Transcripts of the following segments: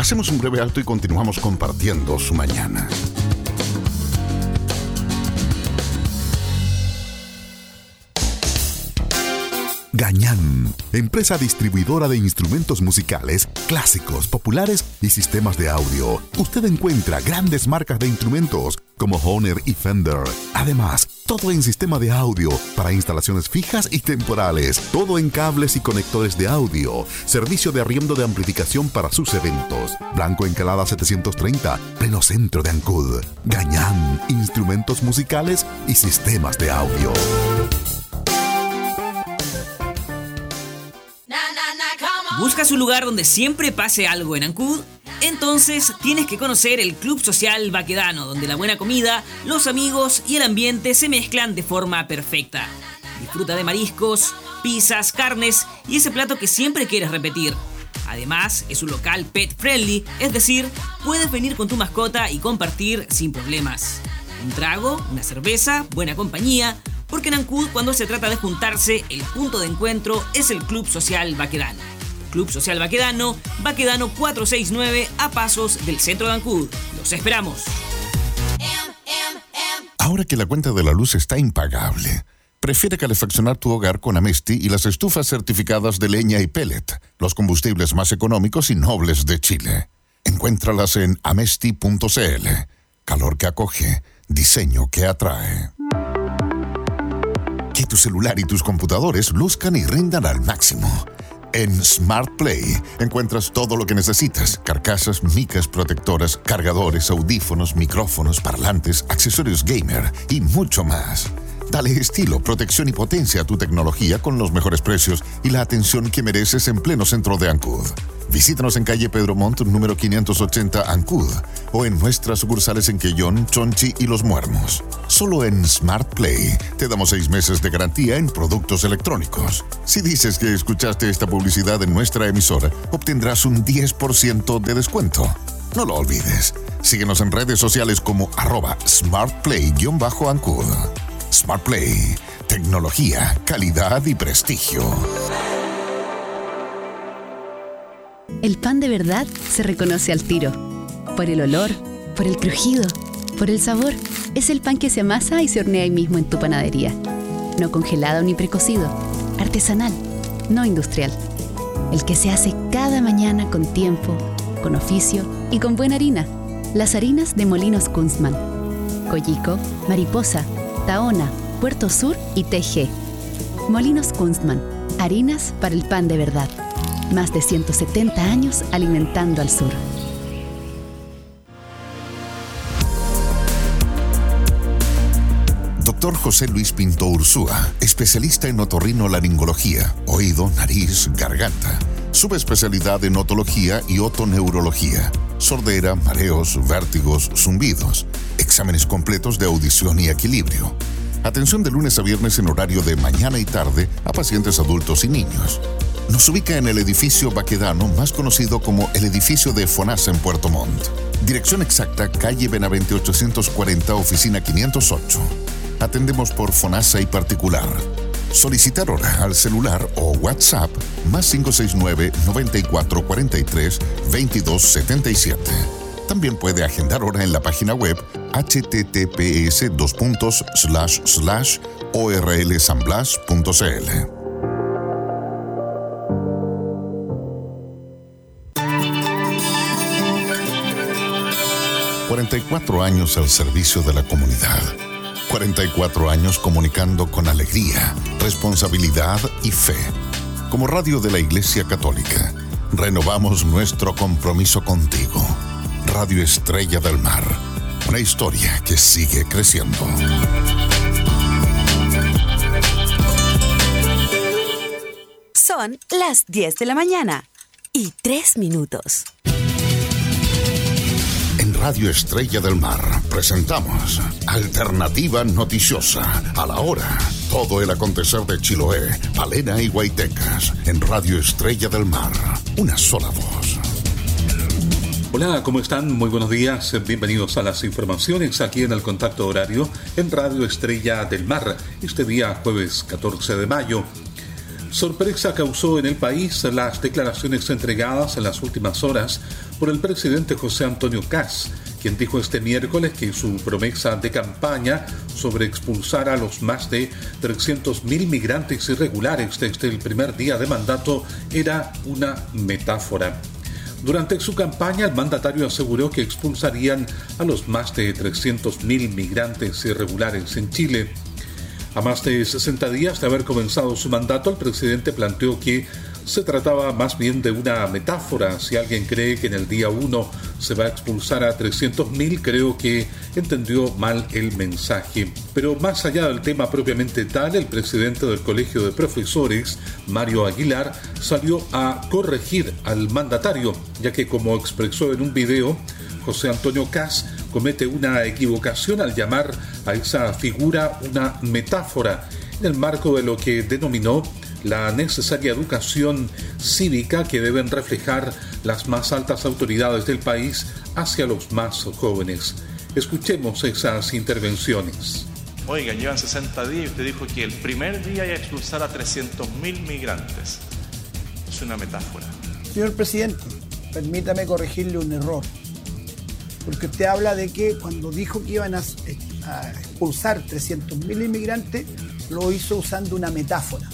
Hacemos un breve alto y continuamos compartiendo su mañana. Gañán, empresa distribuidora de instrumentos musicales, clásicos, populares y sistemas de audio. Usted encuentra grandes marcas de instrumentos como Hohner y Fender. Además, todo en sistema de audio para instalaciones fijas y temporales. Todo en cables y conectores de audio. Servicio de arriendo de amplificación para sus eventos. Blanco Encalada 730, pleno centro de Ancud. Gañán, instrumentos musicales y sistemas de audio. ¿Buscas un lugar donde siempre pase algo en Ancud? Entonces tienes que conocer el Club Social Baquedano, donde la buena comida, los amigos y el ambiente se mezclan de forma perfecta. Disfruta de mariscos, pizzas, carnes y ese plato que siempre quieres repetir. Además, es un local pet friendly, es decir, puedes venir con tu mascota y compartir sin problemas. Un trago, una cerveza, buena compañía, porque en Ancud, cuando se trata de juntarse, el punto de encuentro es el Club Social Baquedano. Club Social Baquedano, Baquedano 469, a pasos del centro de Ancud. ¡Los esperamos! Ahora que la cuenta de la luz está impagable, prefiere calefaccionar tu hogar con Amesti y las estufas certificadas de leña y pellet, los combustibles más económicos y nobles de Chile. Encuéntralas en amesti.cl. Calor que acoge, diseño que atrae. Que tu celular y tus computadores luzcan y rindan al máximo. En Smart Play encuentras todo lo que necesitas: carcasas, micas protectoras, cargadores, audífonos, micrófonos, parlantes, accesorios gamer y mucho más. Dale estilo, protección y potencia a tu tecnología con los mejores precios y la atención que mereces en pleno centro de Ancud. Visítanos en calle Pedro Montt, número 580, Ancud, o en nuestras sucursales en Quellón, Chonchi y Los Muermos. Solo en Smart Play te damos 6 meses de garantía en productos electrónicos. Si dices que escuchaste esta publicidad en nuestra emisora, obtendrás un 10% de descuento. No lo olvides. Síguenos en redes sociales como @smartplay_Ancud. Smart Play. Tecnología, calidad y prestigio. El pan de verdad se reconoce al tiro. Por el olor, por el crujido, por el sabor. Es el pan que se amasa y se hornea ahí mismo en tu panadería. No congelado ni precocido. Artesanal, no industrial. El que se hace cada mañana con tiempo, con oficio y con buena harina. Las harinas de Molinos Kunstmann. Coyico, Mariposa, Tahona, Puerto Sur y TG. Molinos Kunstmann. Harinas para el pan de verdad. Más de 170 años alimentando al sur. Dr. José Luis Pinto Ursúa, especialista en otorrinolaringología, oído, nariz, garganta. Subespecialidad en otología y otoneurología. Sordera, mareos, vértigos, zumbidos. Exámenes completos de audición y equilibrio. Atención de lunes a viernes en horario de mañana y tarde a pacientes adultos y niños. Nos ubica en el edificio Baquedano, más conocido como el edificio de FONASA en Puerto Montt. Dirección exacta, calle Benavente 840, oficina 508. Atendemos por FONASA y particular. Solicitar hora al celular o WhatsApp +569 9443 2277. También puede agendar hora en la página web https://orlsanblas.cl. 44 años al servicio de la comunidad. 44 años comunicando con alegría, responsabilidad y fe. Como radio de la Iglesia Católica, renovamos nuestro compromiso contigo. Radio Estrella del Mar. Una historia que sigue creciendo. Son las 10 de la mañana y 3 minutos. En Radio Estrella del Mar presentamos Alternativa Noticiosa. A la hora, todo el acontecer de Chiloé, Palena y Guaitecas. En Radio Estrella del Mar, una sola voz. Hola, ¿cómo están? Muy buenos días. Bienvenidos a las informaciones aquí en el Contacto Horario en Radio Estrella del Mar. Este día, jueves 14 de mayo. Sorpresa causó en el país las declaraciones entregadas en las últimas horas por el presidente José Antonio Kast, quien dijo este miércoles que su promesa de campaña sobre expulsar a los más de 300.000 migrantes irregulares desde el primer día de mandato era una metáfora. Durante su campaña, el mandatario aseguró que expulsarían a los más de 300.000 migrantes irregulares en Chile. A más de 60 días de haber comenzado su mandato, el presidente planteó que se trataba más bien de una metáfora. Si alguien cree que en el día 1 se va a expulsar a 300.000, creo que entendió mal el mensaje. Pero más allá del tema propiamente tal, el presidente del Colegio de Profesores, Mario Aguilar, salió a corregir al mandatario, ya que, como expresó en un video, José Antonio Kast comete una equivocación al llamar a esa figura una metáfora en el marco de lo que denominó la necesaria educación cívica que deben reflejar las más altas autoridades del país hacia los más jóvenes. Escuchemos esas intervenciones. Oigan, llevan 60 días y usted dijo que el primer día iba a expulsar a 300.000 migrantes. Es una metáfora. Señor presidente, permítame corregirle un error. Porque usted habla de que cuando dijo que iban a expulsar 300.000 inmigrantes, lo hizo usando una metáfora.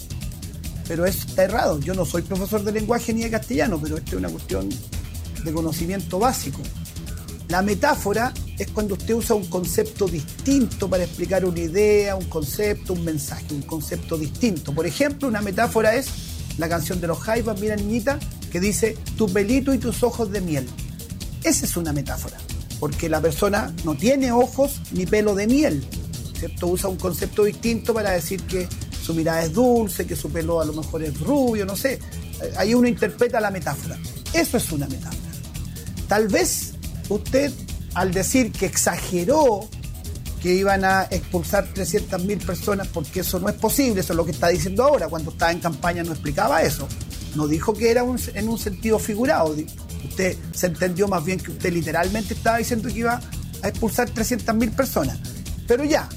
Pero está errado. Yo no soy profesor de lenguaje ni de castellano, pero esto es una cuestión de conocimiento básico. La metáfora es cuando usted usa un concepto distinto para explicar una idea, un concepto, un mensaje, un concepto distinto. Por ejemplo, una metáfora es la canción de los Jaivas, Mira Niñita, que dice tu pelito y tus ojos de miel. Esa es una metáfora, porque la persona no tiene ojos ni pelo de miel, ¿cierto? Usa un concepto distinto para decir que su mirada es dulce, que su pelo a lo mejor es rubio, no sé. Ahí uno interpreta la metáfora. Eso es una metáfora. Tal vez usted, al decir que exageró que iban a expulsar 300.000 personas, porque eso no es posible, eso es lo que está diciendo ahora. Cuando estaba en campaña no explicaba eso. No dijo que era en un sentido figurado. Usted se entendió más bien que usted literalmente estaba diciendo que iba a expulsar 300.000 personas. Pero ya,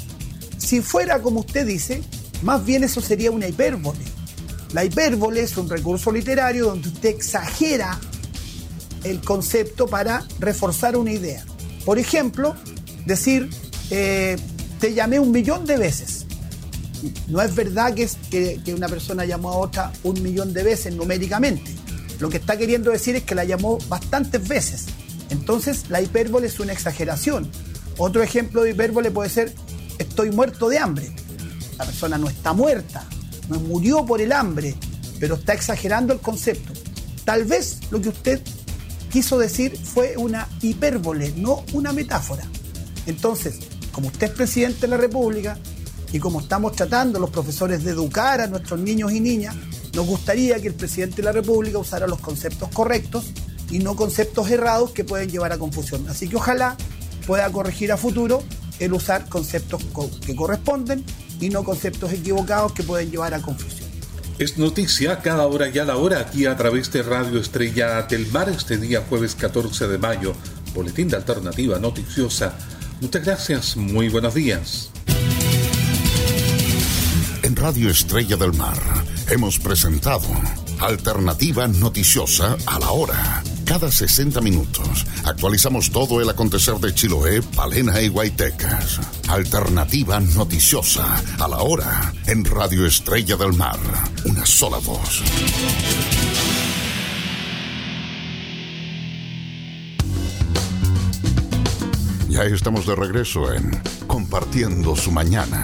si fuera como usted dice, más bien eso sería una hipérbole. La hipérbole es un recurso literario donde usted exagera el concepto para reforzar una idea. Por ejemplo, decir, te llamé 1.000.000 de veces. No es verdad que una persona llamó a otra 1.000.000 de veces numéricamente. Lo que está queriendo decir es que la llamó bastantes veces. Entonces, la hipérbole es una exageración. Otro ejemplo de hipérbole puede ser, estoy muerto de hambre. La persona no está muerta, no murió por el hambre, pero está exagerando el concepto. Tal vez lo que usted quiso decir fue una hipérbole, no una metáfora. Entonces, como usted es presidente de la República y como estamos tratando los profesores de educar a nuestros niños y niñas, nos gustaría que el presidente de la República usara los conceptos correctos y no conceptos errados que pueden llevar a confusión. Así que ojalá pueda corregir a futuro el usar conceptos que corresponden y no conceptos equivocados que pueden llevar a confusión. Es noticia cada hora y a la hora aquí a través de Radio Estrella del Mar este día jueves 14 de mayo. Boletín de Alternativa Noticiosa. Muchas gracias, muy buenos días. En Radio Estrella del Mar hemos presentado Alternativa Noticiosa a la hora. Cada 60 minutos actualizamos todo el acontecer de Chiloé, Palena y Guaytecas. Alternativa Noticiosa a la hora en Radio Estrella del Mar. Una sola voz. Ya estamos de regreso en Compartiendo su Mañana.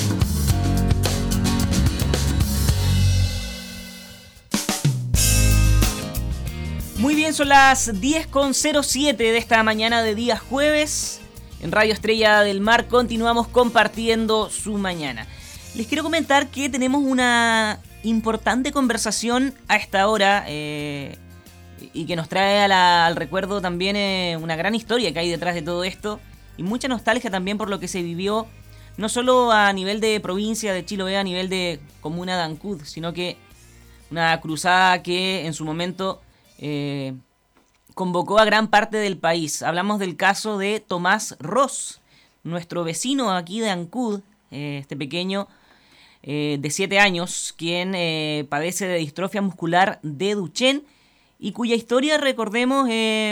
Muy bien, son las 10:07 de esta mañana de día jueves. En Radio Estrella del Mar continuamos compartiendo su mañana. Les quiero comentar que tenemos una importante conversación a esta hora y que nos trae al recuerdo también una gran historia que hay detrás de todo esto y mucha nostalgia también por lo que se vivió no solo a nivel de provincia de Chiloé, a nivel de comuna de Ancud, sino que una cruzada que en su momento convocó a gran parte del país. Hablamos del caso de Tomás Ros, nuestro vecino aquí de Ancud, este pequeño de 7 años, quien padece de distrofia muscular de Duchenne y cuya historia, recordemos,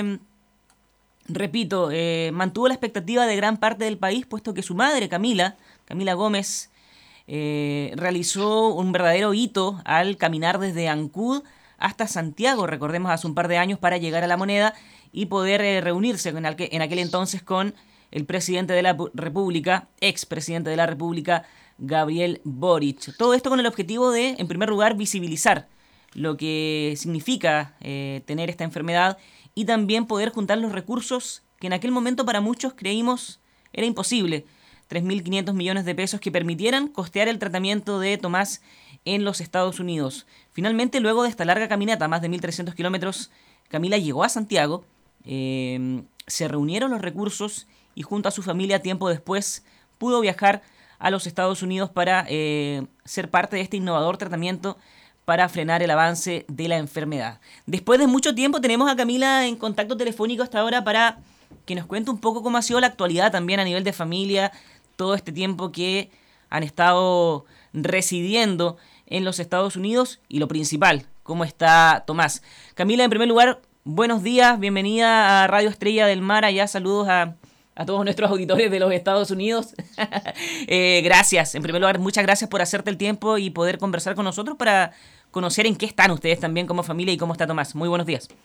mantuvo la expectativa de gran parte del país, puesto que su madre, Camila Gómez, realizó un verdadero hito al caminar desde Ancud hasta Santiago, recordemos, hace un par de años, para llegar a La Moneda y poder reunirse en aquel entonces con el presidente de la República, expresidente de la República, Gabriel Boric. Todo esto con el objetivo de, en primer lugar, visibilizar lo que significa tener esta enfermedad y también poder juntar los recursos que en aquel momento para muchos creímos era imposible. 3.500 millones de pesos que permitieran costear el tratamiento de Tomás en los Estados Unidos. Finalmente, luego de esta larga caminata, más de 1.300 kilómetros, Camila llegó a Santiago, se reunieron los recursos y junto a su familia, tiempo después, pudo viajar a los Estados Unidos para ser parte de este innovador tratamiento para frenar el avance de la enfermedad. Después de mucho tiempo tenemos a Camila en contacto telefónico hasta ahora para que nos cuente un poco cómo ha sido la actualidad también a nivel de familia, todo este tiempo que han estado residiendo en los Estados Unidos y lo principal, cómo está Tomás. Camila, en primer lugar, buenos días, bienvenida a Radio Estrella del Mar, allá saludos a todos nuestros auditores de los Estados Unidos. Gracias, en primer lugar, muchas gracias por hacerte el tiempo y poder conversar con nosotros para conocer en qué están ustedes también como familia y cómo está Tomás. Muy buenos días.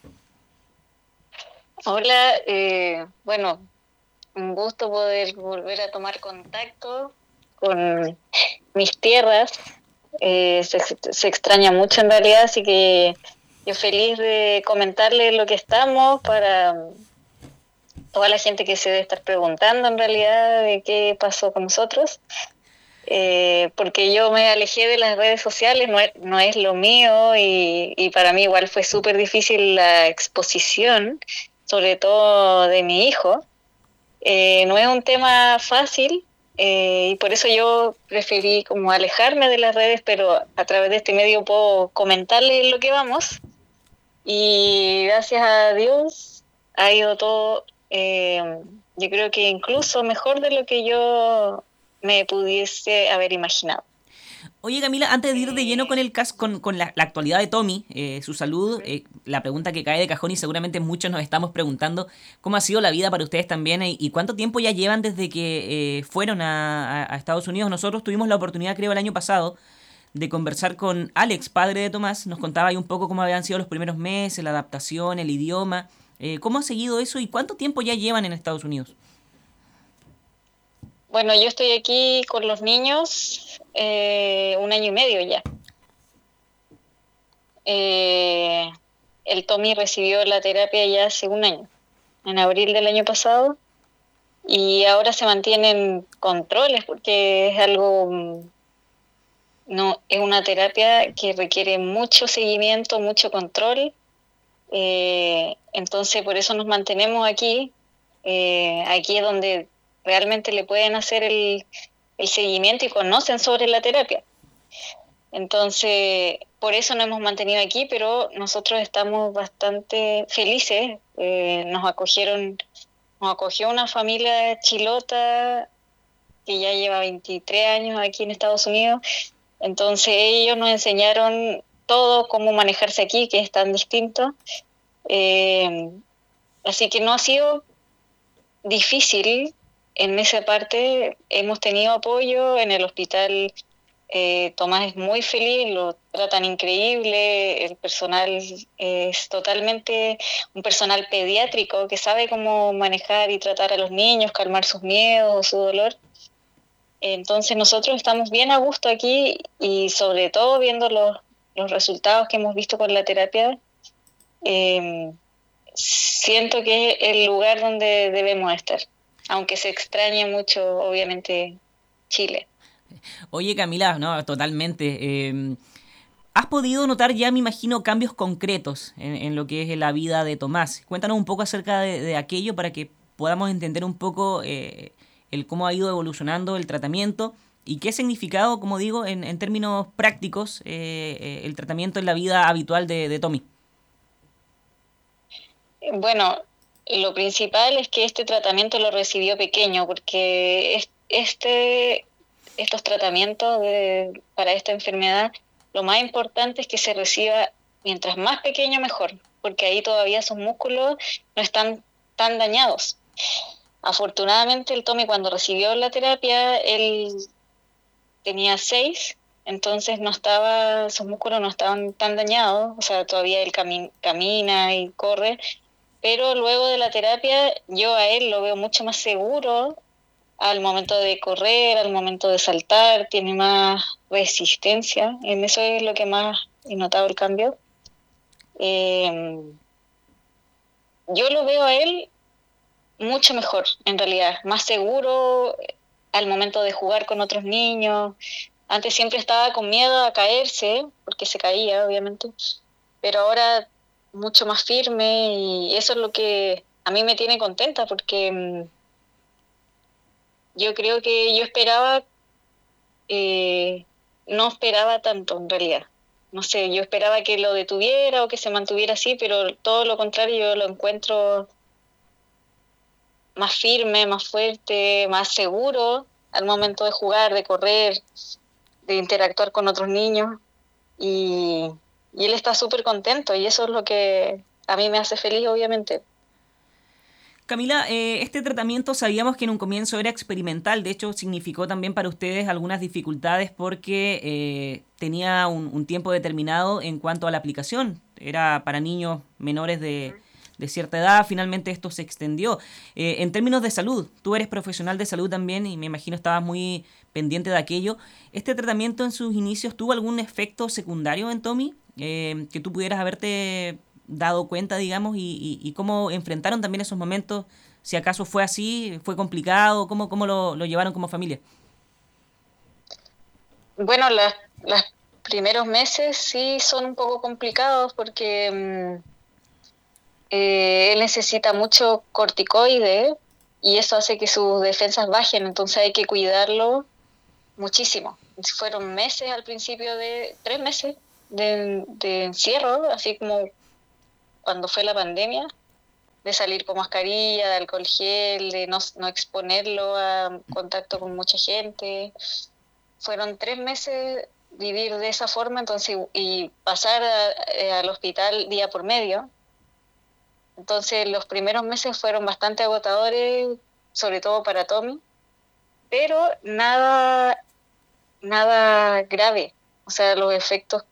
Hola, bueno, un gusto poder volver a tomar contacto con mis tierras. Se extraña mucho en realidad, así que yo feliz de comentarles lo que estamos para toda la gente que se debe estar preguntando en realidad de qué pasó con nosotros, porque yo me alejé de las redes sociales, no es lo mío y para mí igual fue súper difícil la exposición, sobre todo de mi hijo. No es un tema fácil y por eso yo preferí como alejarme de las redes, pero a través de este medio puedo comentarles lo que vamos y gracias a Dios ha ido todo, yo creo que incluso mejor de lo que yo me pudiese haber imaginado. Oye, Camila, antes de ir de lleno con el caso, con la actualidad de Tommy, su salud, la pregunta que cae de cajón y seguramente muchos nos estamos preguntando, ¿cómo ha sido la vida para ustedes también y cuánto tiempo ya llevan desde que fueron a Estados Unidos? Nosotros tuvimos la oportunidad, creo, el año pasado, de conversar con Alex, padre de Tomás, nos contaba ahí un poco cómo habían sido los primeros meses, la adaptación, el idioma, ¿cómo ha seguido eso y cuánto tiempo ya llevan en Estados Unidos? Bueno, yo estoy aquí con los niños 1 año y medio ya. El Tommy recibió la terapia ya hace 1 año, en abril del año pasado, y ahora se mantienen controles porque es algo, no, es una terapia que requiere mucho seguimiento, mucho control, entonces por eso nos mantenemos aquí. Aquí es donde realmente le pueden hacer el seguimiento y conocen sobre la terapia. Entonces, por eso nos hemos mantenido aquí, pero nosotros estamos bastante felices. Nos acogió una familia chilota que ya lleva 23 años aquí en Estados Unidos. Entonces, ellos nos enseñaron todo, cómo manejarse aquí, que es tan distinto. Así que no ha sido difícil. En esa parte hemos tenido apoyo en el hospital. Tomás es muy feliz, lo tratan increíble, el personal es totalmente un personal pediátrico que sabe cómo manejar y tratar a los niños, calmar sus miedos, su dolor. Entonces nosotros estamos bien a gusto aquí y sobre todo viendo los resultados que hemos visto con la terapia, siento que es el lugar donde debemos estar. Aunque se extrañe mucho, obviamente, Chile. Oye, Camila, no, totalmente. ¿Has podido notar ya, me imagino, cambios concretos en lo que es la vida de Tomás? Cuéntanos un poco acerca de aquello para que podamos entender un poco el cómo ha ido evolucionando el tratamiento y qué significado, como digo, en términos prácticos, el tratamiento en la vida habitual de Tommy. Bueno, lo principal es que este tratamiento lo recibió pequeño, porque estos tratamientos para esta enfermedad, lo más importante es que se reciba mientras más pequeño mejor, porque ahí todavía sus músculos no están tan dañados. Afortunadamente el Tommy, cuando recibió la terapia, él tenía 6, entonces sus músculos no estaban tan dañados, o sea, todavía él camina y corre, pero luego de la terapia yo a él lo veo mucho más seguro al momento de correr, al momento de saltar, tiene más resistencia, en eso es lo que más he notado el cambio. Yo lo veo a él mucho mejor, en realidad, más seguro al momento de jugar con otros niños. Antes siempre estaba con miedo a caerse, porque se caía, obviamente, pero ahora mucho más firme, y eso es lo que a mí me tiene contenta, porque yo creo que yo esperaba, no esperaba tanto en realidad. No sé, yo esperaba que lo detuviera o que se mantuviera así, pero todo lo contrario, yo lo encuentro más firme, más fuerte, más seguro al momento de jugar, de correr, de interactuar con otros niños, y él está súper contento, y eso es lo que a mí me hace feliz, obviamente. Camila, este tratamiento sabíamos que en un comienzo era experimental, de hecho significó también para ustedes algunas dificultades porque tenía un tiempo determinado en cuanto a la aplicación, era para niños menores de cierta edad, finalmente esto se extendió. En términos de salud, tú eres profesional de salud también y me imagino estabas muy pendiente de aquello. ¿Este tratamiento en sus inicios tuvo algún efecto secundario en Tommy que tú pudieras haberte dado cuenta, digamos, y cómo enfrentaron también esos momentos? Si acaso fue así, fue complicado, ¿cómo lo llevaron como familia? Bueno, los primeros meses sí son un poco complicados porque él necesita mucho corticoide y eso hace que sus defensas bajen, entonces hay que cuidarlo muchísimo. Fueron meses al principio, 3 meses de encierro, así como cuando fue la pandemia, de salir con mascarilla, de alcohol gel, de no exponerlo a contacto con mucha gente. Fueron 3 meses vivir de esa forma, entonces, y pasar al hospital día por medio. Entonces los primeros meses fueron bastante agotadores, sobre todo para Tommy, pero nada grave. O sea, los efectos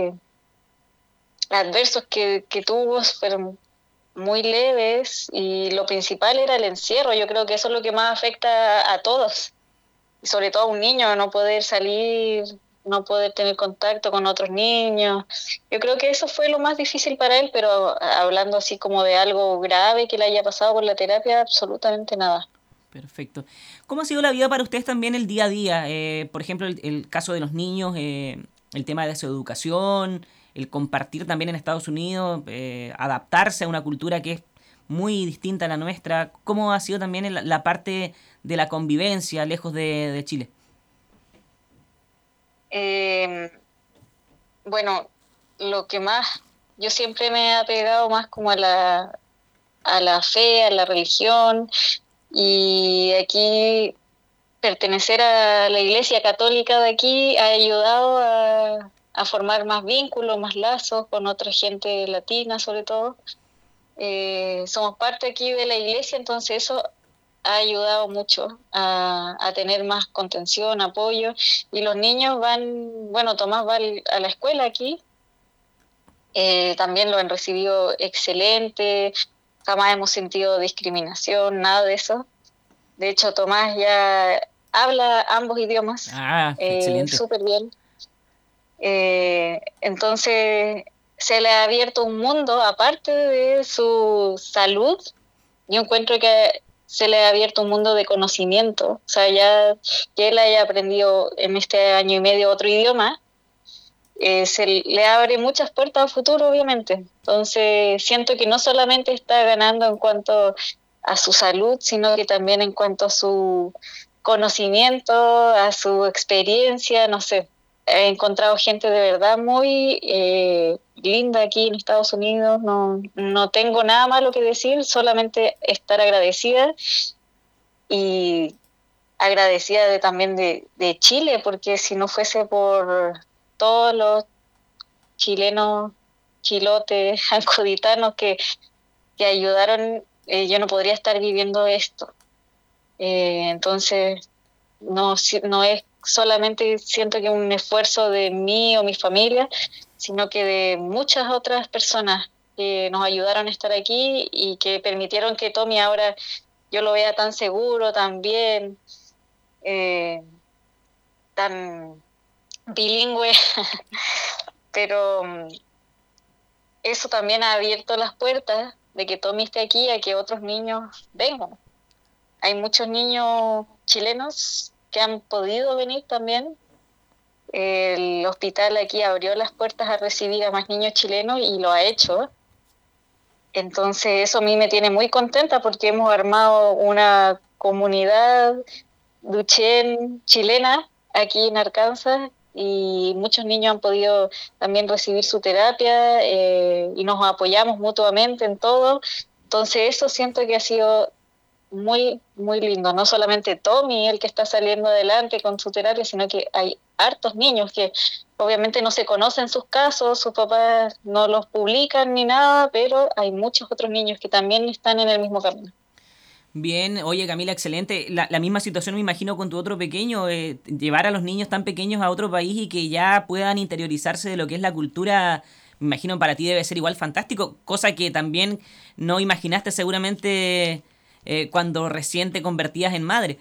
adversos que tuvo fueron muy leves, y lo principal era el encierro. Yo creo que eso es lo que más afecta a todos, y sobre todo a un niño, no poder salir, no poder tener contacto con otros niños. Yo creo que eso fue lo más difícil para él, pero hablando así como de algo grave que le haya pasado por la terapia, absolutamente nada. Perfecto. ¿Cómo ha sido la vida para ustedes también el día a día? Por ejemplo, el caso de los niños, el tema de su educación, el compartir también en Estados Unidos, adaptarse a una cultura que es muy distinta a la nuestra. ¿Cómo ha sido también la parte de la convivencia lejos de Chile? Bueno, lo que más, yo siempre me he apegado más como a la fe, a la religión, y aquí pertenecer a la Iglesia Católica de aquí ha ayudado a formar más vínculos, más lazos con otra gente latina, sobre todo. Somos parte aquí de la Iglesia, entonces eso ha ayudado mucho a tener más contención, apoyo, y los niños Tomás va a la escuela aquí, también lo han recibido excelente, jamás hemos sentido discriminación, nada de eso. De hecho, Tomás ya habla ambos idiomas, excelente. súper bien. Entonces, se le ha abierto un mundo, aparte de su salud. Yo encuentro que se le ha abierto un mundo de conocimiento. O sea, ya que él haya aprendido en este año y medio otro idioma, se le abre muchas puertas al futuro, obviamente. Entonces, siento que no solamente está ganando en cuanto a su salud, sino que también en cuanto a su conocimiento, a su experiencia, no sé. He encontrado gente de verdad muy linda aquí en Estados Unidos. No tengo nada malo que decir, solamente estar agradecida y agradecida también de Chile, porque si no fuese por todos los chilenos, chilotes, ancuditanos que ayudaron, yo no podría estar viviendo esto. Entonces, no es solamente, siento que un esfuerzo de mí o mi familia, sino que de muchas otras personas que nos ayudaron a estar aquí y que permitieron que Tommy ahora yo lo vea tan seguro, tan bien, tan bilingüe, pero eso también ha abierto las puertas de que Tommy esté aquí a que otros niños vengan. Hay muchos niños chilenos que han podido venir también. El hospital aquí abrió las puertas a recibir a más niños chilenos y lo ha hecho. Entonces eso a mí me tiene muy contenta porque hemos armado una comunidad Duchenne chilena aquí en Arkansas y muchos niños han podido también recibir su terapia y nos apoyamos mutuamente en todo. Entonces eso siento que ha sido muy, muy lindo. No solamente Tommy, el que está saliendo adelante con su terapia, sino que hay hartos niños que obviamente no se conocen sus casos, sus papás no los publican ni nada, pero hay muchos otros niños que también están en el mismo camino. Bien, oye Camila, excelente. La misma situación me imagino con tu otro pequeño, llevar a los niños tan pequeños a otro país y que ya puedan interiorizarse de lo que es la cultura, me imagino para ti debe ser igual fantástico, cosa que también no imaginaste seguramente cuando recién te convertías en madre.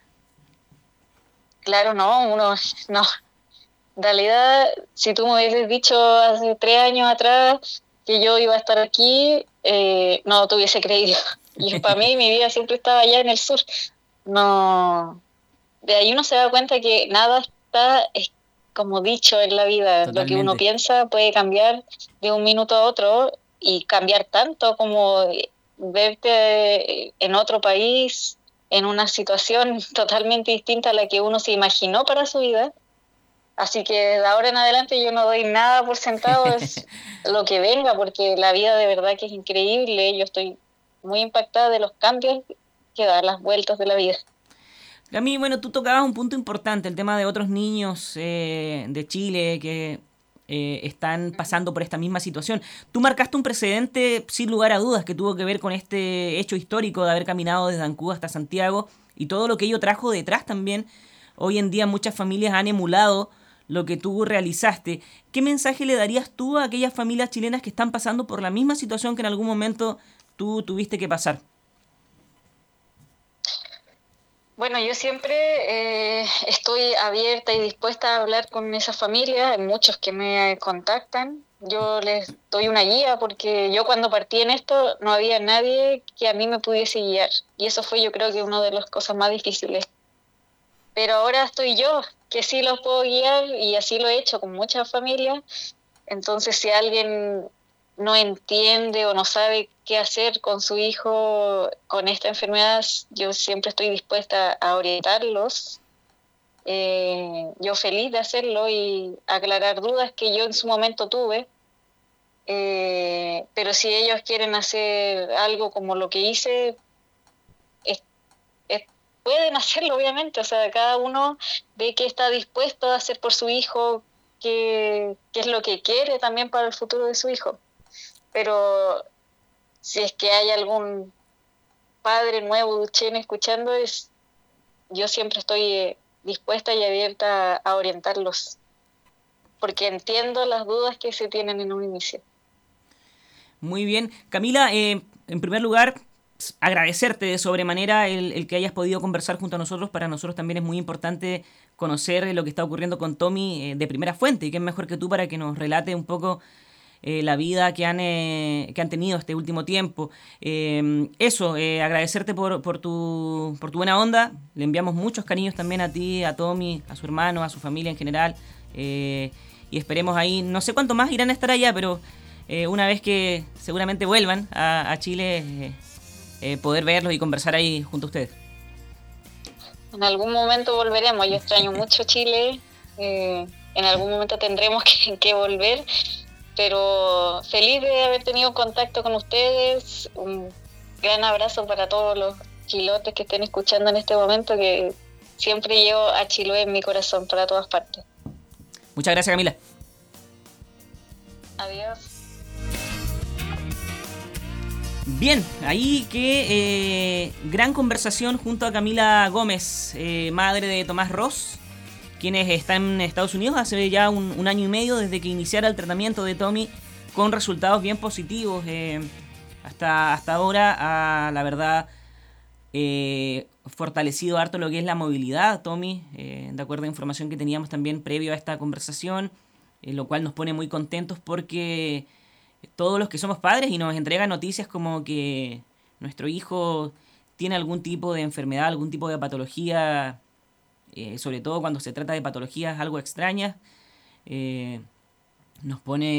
Claro, no. En realidad, si tú me hubieses dicho hace 3 años atrás que yo iba a estar aquí, no te hubiese creído. Y para mí mi vida siempre estaba allá en el sur. No, de ahí uno se da cuenta que nada está como dicho en la vida. Totalmente. Lo que uno piensa puede cambiar de un minuto a otro y cambiar tanto como verte en otro país, en una situación totalmente distinta a la que uno se imaginó para su vida. Así que de ahora en adelante yo no doy nada por sentado, es lo que venga, porque la vida de verdad que es increíble. Yo estoy muy impactada de los cambios que dan las vueltas de la vida. Cami, bueno, tú tocabas un punto importante, el tema de otros niños de Chile que están pasando por esta misma situación. Tú marcaste un precedente sin lugar a dudas que tuvo que ver con este hecho histórico de haber caminado desde Ancud hasta Santiago y todo lo que ello trajo detrás también. Hoy en día muchas familias han emulado lo que tú realizaste. ¿Qué mensaje le darías tú a aquellas familias chilenas que están pasando por la misma situación que en algún momento tú tuviste que pasar? Bueno, yo siempre estoy abierta y dispuesta a hablar con esas familias, hay muchos que me contactan, yo les doy una guía porque yo cuando partí en esto no había nadie que a mí me pudiese guiar y eso fue yo creo que una de las cosas más difíciles. Pero ahora estoy yo, que sí los puedo guiar y así lo he hecho con muchas familias, entonces si alguien no entiende o no sabe qué hacer con su hijo con esta enfermedad, yo siempre estoy dispuesta a orientarlos. Yo feliz de hacerlo y aclarar dudas que yo en su momento tuve. Pero si ellos quieren hacer algo como lo que hice, pueden hacerlo obviamente. O sea, cada uno ve qué está dispuesto a hacer por su hijo, qué es lo que quiere también para el futuro de su hijo. Pero si es que hay algún padre nuevo Duchenne escuchando, yo siempre estoy dispuesta y abierta a orientarlos, porque entiendo las dudas que se tienen en un inicio. Muy bien. Camila, en primer lugar, agradecerte de sobremanera el que hayas podido conversar junto a nosotros. Para nosotros también es muy importante conocer lo que está ocurriendo con Tommy de primera fuente, y qué mejor que tú para que nos relate un poco la vida que han tenido este último tiempo. Agradecerte por tu buena onda. Le enviamos muchos cariños también a ti, a Tommy, a su hermano, a su familia en general. Y esperemos ahí, no sé cuánto más irán a estar allá, pero una vez que seguramente vuelvan a Chile, poder verlos y conversar ahí junto a ustedes. En algún momento volveremos. Yo extraño mucho Chile. En algún momento tendremos que volver. Pero feliz de haber tenido contacto con ustedes. Un gran abrazo para todos los chilotes que estén escuchando en este momento, que siempre llevo a Chiloé en mi corazón para todas partes. Muchas gracias, Camila. Adiós. Bien, ahí que gran conversación junto a Camila Gómez, madre de Tomás Ross, quienes están en Estados Unidos hace ya un año y medio desde que iniciara el tratamiento de Tommy, con resultados bien positivos. Hasta ahora, la verdad, fortalecido harto lo que es la movilidad, Tommy, de acuerdo a información que teníamos también previo a esta conversación, lo cual nos pone muy contentos porque todos los que somos padres y nos entregan noticias como que nuestro hijo tiene algún tipo de enfermedad, algún tipo de patología, sobre todo cuando se trata de patologías algo extrañas, nos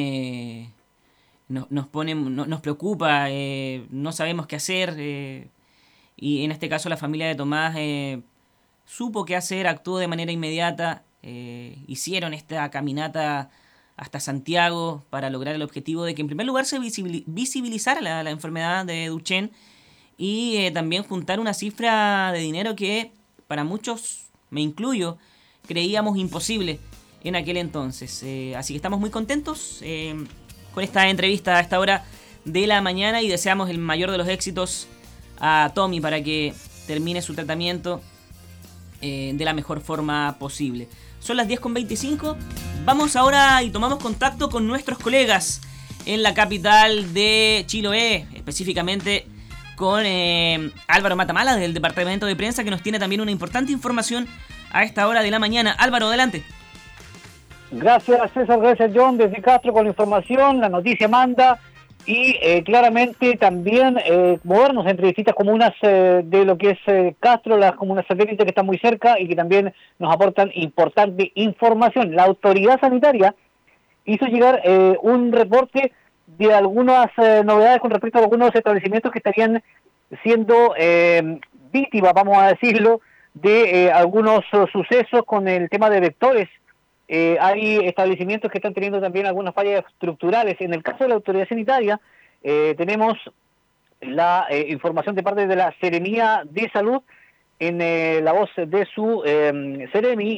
preocupa, no sabemos qué hacer, y en este caso la familia de Tomás supo qué hacer, actuó de manera inmediata, hicieron esta caminata hasta Santiago para lograr el objetivo de que en primer lugar se visibilizara la enfermedad de Duchenne y también juntar una cifra de dinero que para muchos, me incluyo, creíamos imposible en aquel entonces. Así que estamos muy contentos con esta entrevista a esta hora de la mañana y deseamos el mayor de los éxitos a Tommy para que termine su tratamiento de la mejor forma posible. Son las 10:25. Vamos ahora y tomamos contacto con nuestros colegas en la capital de Chiloé, específicamente con Álvaro Matamala del departamento de prensa, que nos tiene también una importante información a esta hora de la mañana. Álvaro, adelante. Gracias César, gracias John, desde Castro con la información, la noticia manda y claramente también movernos entre distintas comunas de lo que es Castro, las comunas satélites que están muy cerca y que también nos aportan importante información. La autoridad sanitaria hizo llegar un reporte de algunas novedades con respecto a algunos establecimientos que estarían siendo víctimas, vamos a decirlo, de algunos sucesos con el tema de vectores. Hay establecimientos que están teniendo también algunas fallas estructurales. En el caso de la autoridad sanitaria, tenemos la información de parte de la Seremía de Salud en la voz de su Seremi,